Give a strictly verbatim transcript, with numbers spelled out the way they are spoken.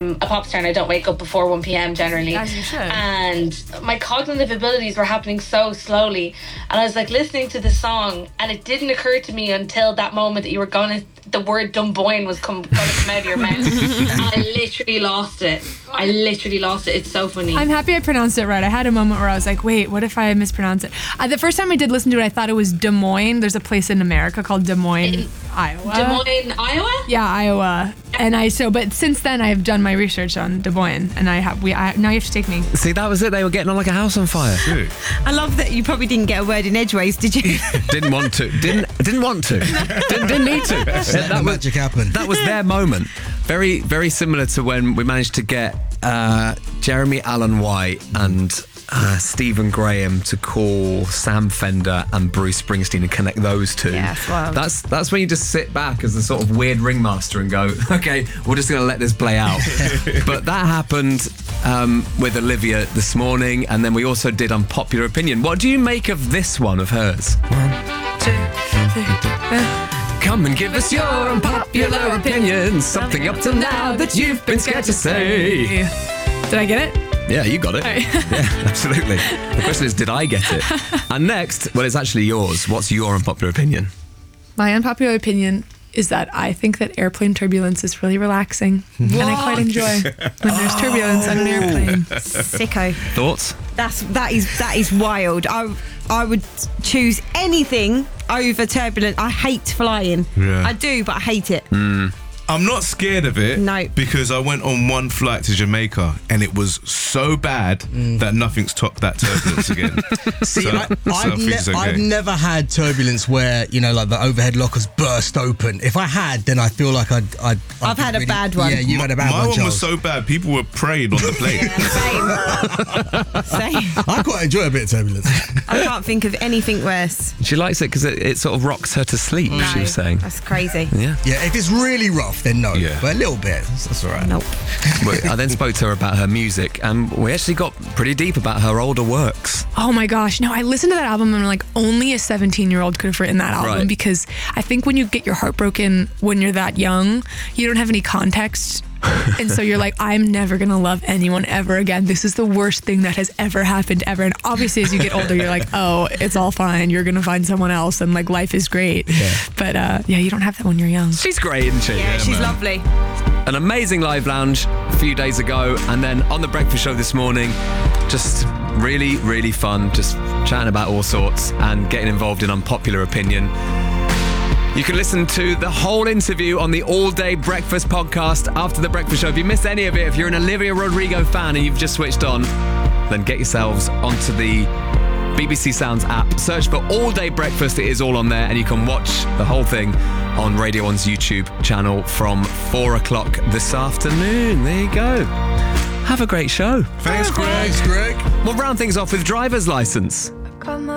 I'm a pop star and I don't wake up before one p.m. generally. As you should. And my cognitive abilities were happening so slowly. And I was like listening to the song, and it didn't occur to me until that moment that you were going to, the word Dunboyne was come, going to come out of your mouth. And I literally lost it. I literally lost it. It's so funny. I'm happy I pronounced it right. I had a moment where I was like, wait, what if I mispronounce it? Uh, the first time I did listen to it, I thought it was Des Moines. There's a place in America called Des Moines, in Iowa. Des Moines, Iowa? Yeah, Iowa. And I so, but since then I've done my research on Des Moines, and I have we. I, now you have to take me. See, that was it. They were getting on like a house on fire. I love that you probably didn't get a word in edgeways, did you? Didn't want to. Didn't didn't want to. didn't, didn't need to. Let that the was, magic happen. That was their moment. Very very similar to when we managed to get uh, Jeremy Allen White and uh, Stephen Graham to call Sam Fender and Bruce Springsteen and connect those two. Yes, wow. That's that's when you just sit back as a sort of weird ringmaster and go, okay, we're just going to let this play out. But that happened um, with Olivia this morning, and then we also did Unpopular Opinion. What do you make of this one of hers? One, two, three, uh, come and give us your unpopular opinion. Something up till now that you've been scared to say. Did I get it? Yeah, you got it. Right. Yeah, absolutely. The question is, did I get it? And next, well, it's actually yours. What's your unpopular opinion? My unpopular opinion is that I think that airplane turbulence is really relaxing, and I quite enjoy when there's turbulence on an airplane. Sicko. Thoughts? That's that is that is wild. I I would choose anything over turbulent. I hate flying. Yeah. I do, but I hate it. Mm. I'm not scared of it. No. Because I went on one flight to Jamaica and it was so bad mm. that nothing's topped that turbulence again. See, so, I, so I've, I ne- think it's okay. I've never had turbulence where, you know, like the overhead lockers burst open. If I had, then I feel like I'd... I'd, I'd I've had really, a bad one. Yeah, you my, had a bad my one, one Charles. was so bad, people were praying on the plane. Yeah, same. same. I quite enjoy a bit of turbulence. I can't think of anything worse. She likes it because it, it sort of rocks her to sleep, No, she was saying. That's crazy. Yeah. Yeah, if it's really rough, then no. Yeah. But a little bit, that's, that's all right. Nope. Well, I then spoke to her about her music, and we actually got pretty deep about her older works. Oh my gosh, no, I listened to that album and I'm like, only a seventeen-year-old could have written that album, Right. because I think when you get your heart broken when you're that young, you don't have any context. And so you're like, I'm never gonna love anyone ever again. This is the worst thing that has ever happened ever. And obviously as you get older, you're like, oh, it's all fine. You're gonna find someone else and like life is great. Yeah. But uh, yeah, you don't have that when you're young. She's great, isn't she? Yeah, she's man. lovely. An amazing live lounge a few days ago, and then on the breakfast show this morning, just really, really fun, just chatting about all sorts and getting involved in Unpopular Opinion. You can listen to the whole interview on the All Day Breakfast podcast after the breakfast show. If you missed any of it, if you're an Olivia Rodrigo fan and you've just switched on, then get yourselves onto the B B C Sounds app. Search for All Day Breakfast. It is all on there, and you can watch the whole thing on Radio one's YouTube channel from four o'clock this afternoon. There you go. Have a great show. Thanks, Greg. Thanks, Greg. We'll round things off with driver's license. Come on.